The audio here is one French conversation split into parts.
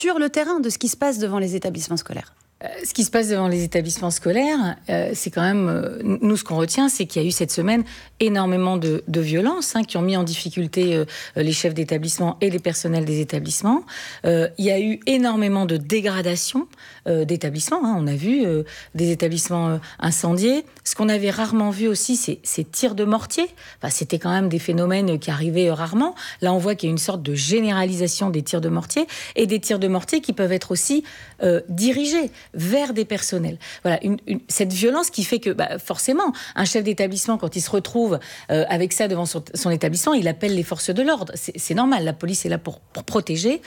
sur le terrain de ce qui se passe devant les établissements scolaires. Ce qui se passe devant les établissements scolaires, c'est quand même... nous, ce qu'on retient, c'est qu'il y a eu cette semaine énormément de violences qui ont mis en difficulté les chefs d'établissement et les personnels des établissements. Il y a eu énormément de dégradation d'établissements. On a vu des établissements incendiés. Ce qu'on avait rarement vu aussi, c'est ces tirs de mortier. Enfin, c'était quand même des phénomènes qui arrivaient rarement. Là, on voit qu'il y a une sorte de généralisation des tirs de mortier et des tirs de mortier qui peuvent être aussi dirigés vers des personnels. Voilà, cette violence qui fait que, forcément, un chef d'établissement, quand il se retrouve avec ça devant son établissement, il appelle les forces de l'ordre. C'est normal, la police est là pour protéger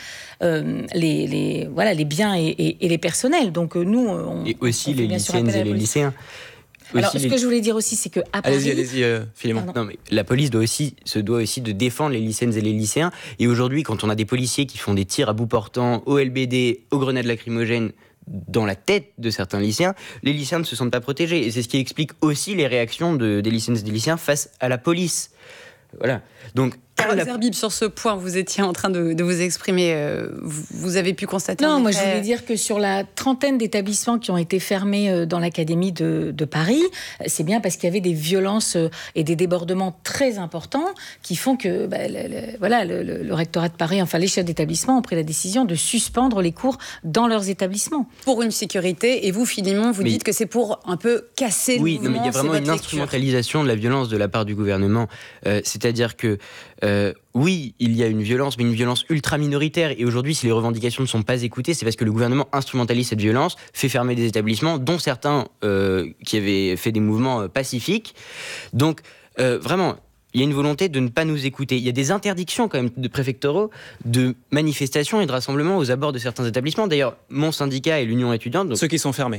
les biens et les personnels. Donc nous, et aussi les lycéennes et les lycéens. Alors, ce que je voulais dire aussi, c'est que à Paris... Allez-y, Philémon. Non, mais la police se doit aussi de défendre les lycéennes et les lycéens. Et aujourd'hui, quand on a des policiers qui font des tirs à bout portant, au LBD, aux grenades lacrymogènes, dans la tête de certains lycéens, les lycéens ne se sentent pas protégés. Et c'est ce qui explique aussi les réactions des lycéennes et des lycéens face à la police. Voilà. Donc, Carole Zerbib, sur ce point, vous étiez en train de vous exprimer. Vous avez pu constater... Non, moi je voulais dire que sur la trentaine d'établissements qui ont été fermés dans l'académie de Paris, c'est bien parce qu'il y avait des violences et des débordements très importants qui font que le rectorat de Paris, enfin les chefs d'établissement ont pris la décision de suspendre les cours dans leurs établissements. Pour une sécurité, et vous, Philémon, vous dites que c'est pour un peu casser le mouvement. Oui, mais il y a vraiment une instrumentalisation de la violence de la part du gouvernement. C'est-à-dire que oui, il y a une violence, mais une violence ultra minoritaire. Et aujourd'hui, si les revendications ne sont pas écoutées, c'est parce que le gouvernement instrumentalise cette violence, fait fermer des établissements, dont certains qui avaient fait des mouvements pacifiques. Donc, vraiment, il y a une volonté de ne pas nous écouter. Il y a des interdictions quand même de préfectoraux de manifestations et de rassemblements aux abords de certains établissements. D'ailleurs, mon syndicat et l'Union étudiante... Donc, ceux qui sont fermés,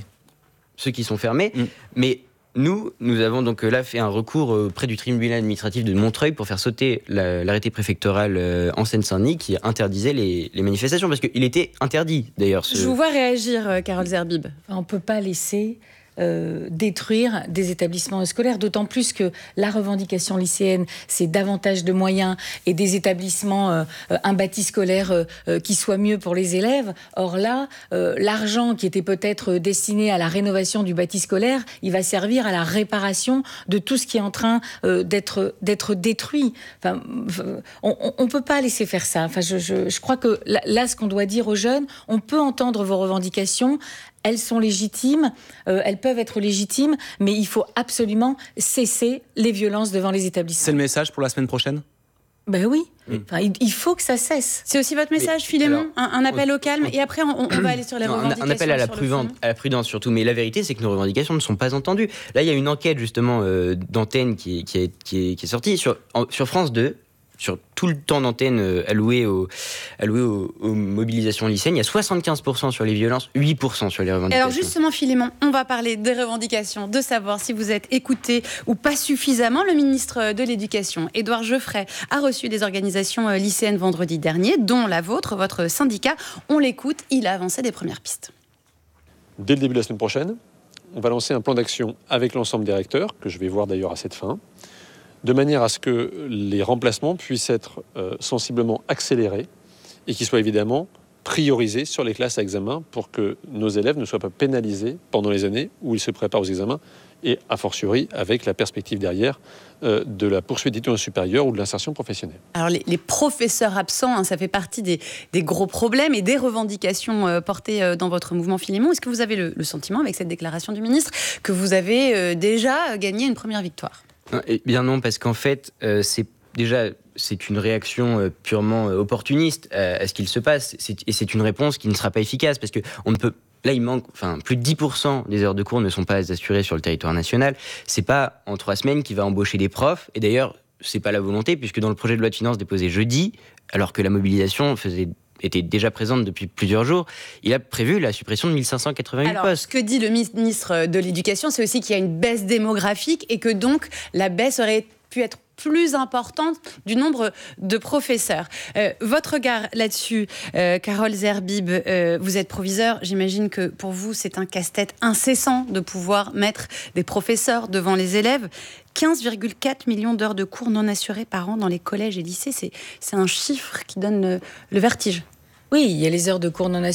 mais... Nous avons donc là fait un recours auprès du tribunal administratif de Montreuil pour faire sauter l'arrêté préfectoral en Seine-Saint-Denis qui interdisait les manifestations, parce qu'il était interdit d'ailleurs. Je vous vois réagir, Carole Zerbib. On ne peut pas laisser détruire des établissements scolaires, d'autant plus que la revendication lycéenne, c'est davantage de moyens et des établissements, un bâti scolaire qui soit mieux pour les élèves. Or là, l'argent qui était peut-être destiné à la rénovation du bâti scolaire, il va servir à la réparation de tout ce qui est en train d'être détruit. Enfin, on peut pas laisser faire ça. Enfin, je crois que là, ce qu'on doit dire aux jeunes, on peut entendre vos revendications. Elles sont légitimes, elles peuvent être légitimes, mais il faut absolument cesser les violences devant les établissements. C'est le message pour la semaine prochaine ? Ben oui, enfin, il faut que ça cesse. C'est aussi votre message, Philémon, un appel au calme, et après on va aller sur les revendications. Un appel à la prudence surtout, mais la vérité c'est que nos revendications ne sont pas entendues. Là il y a une enquête justement d'antenne qui est sortie sur France 2, sur tout le temps d'antenne alloué aux mobilisations lycéennes, il y a 75% sur les violences, 8% sur les revendications. Alors justement, Philémon, on va parler des revendications, de savoir si vous êtes écouté ou pas suffisamment. Le ministre de l'Éducation, Édouard Geoffrey, a reçu des organisations lycéennes vendredi dernier, dont la vôtre, votre syndicat. On l'écoute, il a avancé des premières pistes. Dès le début de la semaine prochaine, on va lancer un plan d'action avec l'ensemble des recteurs, que je vais voir d'ailleurs à cette fin, de manière à ce que les remplacements puissent être sensiblement accélérés et qu'ils soient évidemment priorisés sur les classes à examen pour que nos élèves ne soient pas pénalisés pendant les années où ils se préparent aux examens et a fortiori avec la perspective derrière de la poursuite d'études supérieures ou de l'insertion professionnelle. Alors les professeurs absents, ça fait partie des gros problèmes et des revendications portées dans votre mouvement, Philémon. Est-ce que vous avez le sentiment, avec cette déclaration du ministre, que vous avez déjà gagné une première victoire ? Eh bien non, parce qu'en fait, c'est une réaction purement opportuniste à ce qu'il se passe. Et c'est une réponse qui ne sera pas efficace, parce que on ne peut... Là, il manque, plus de 10% des heures de cours ne sont pas assurées sur le territoire national. C'est pas en 3 semaines qu'il va embaucher des profs. Et d'ailleurs, c'est pas la volonté, puisque dans le projet de loi de finances déposé jeudi, alors que la mobilisation était déjà présente depuis plusieurs jours, il a prévu la suppression de 1588 postes. Alors, ce que dit le ministre de l'Éducation, c'est aussi qu'il y a une baisse démographique et que donc la baisse aurait pu être plus importante du nombre de professeurs. Votre regard là-dessus, Carole Zerbib, vous êtes proviseur, j'imagine que pour vous c'est un casse-tête incessant de pouvoir mettre des professeurs devant les élèves. 15,4 millions d'heures de cours non assurées par an dans les collèges et lycées, c'est un chiffre qui donne le vertige. Oui, il y a les heures de cours non